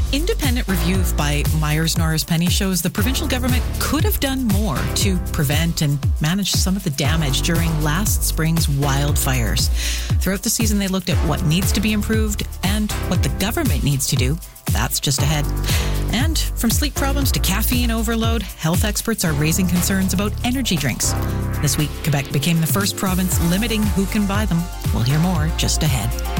Independent review by Myers-Norris Penny shows the provincial government could have done more to prevent and manage some of the damage during last spring's wildfires. Throughout the season, they looked at what needs to be improved and what the government needs to do. That's just ahead. And from sleep problems to caffeine overload, health experts are raising concerns about energy drinks. This week, Quebec became the first province limiting who can buy them. We'll hear more just ahead.